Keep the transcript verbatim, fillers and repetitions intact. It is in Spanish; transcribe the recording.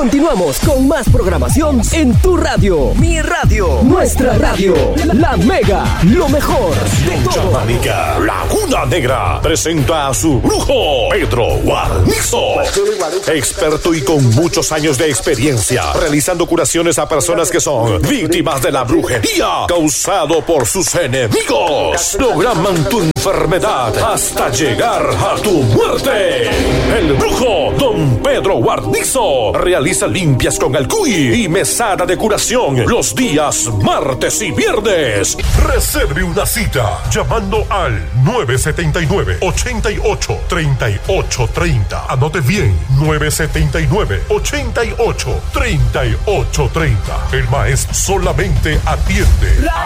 Continuamos con más programación en tu radio. Mi radio, nuestra radio, La Mega, lo mejor de todo. Chamánica Laguna Negra presenta a su brujo Pedro Guarnizo, experto y con muchos años de experiencia realizando curaciones a personas que son víctimas de la brujería causado por sus enemigos. Programan tu enfermedad hasta llegar a tu muerte. El brujo Don Pedro Guarnizo realiza limpias con el cuy y mesada de curación los días martes y viernes. Reserve una cita llamando al nueve siete nueve, ocho ocho, tres ocho tres cero. Anote bien, nueve siete nueve, ocho ocho, tres ocho tres cero. El maestro solamente atiende